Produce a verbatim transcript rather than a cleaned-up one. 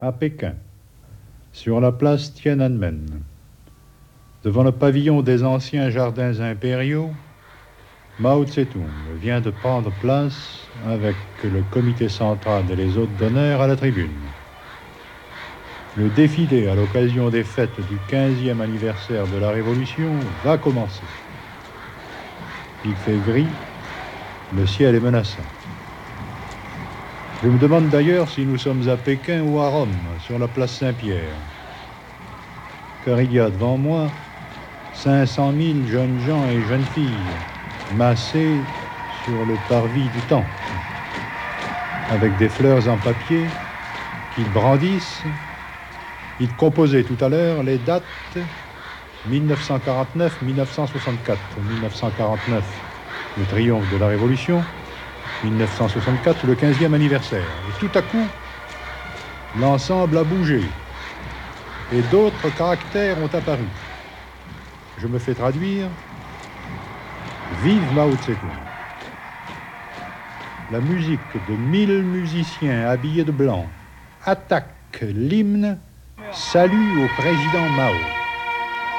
à Pékin, sur la place Tiananmen, devant le pavillon des anciens jardins impériaux, Mao Tse-tung vient de prendre place avec le comité central et les hôtes d'honneur à la tribune. Le défilé à l'occasion des fêtes du quinzième anniversaire de la Révolution va commencer. Il fait gris, le ciel est menaçant. Je me demande d'ailleurs si nous sommes à Pékin ou à Rome, sur la place Saint-Pierre. Car il y a devant moi cinq cent mille jeunes gens et jeunes filles massés sur le parvis du temple, avec des fleurs en papier qu'ils brandissent. Ils composaient tout à l'heure les dates mille neuf cent quarante-neuf mille neuf cent soixante-quatre. mille neuf cent quarante-neuf, le triomphe de la Révolution. mille neuf cent soixante-quatre, le quinzième anniversaire. Et tout à coup, l'ensemble a bougé et d'autres caractères ont apparu. Je me fais traduire. Vive Mao Tse-tung. La musique de mille musiciens habillés de blanc attaque l'hymne. Salut au président Mao.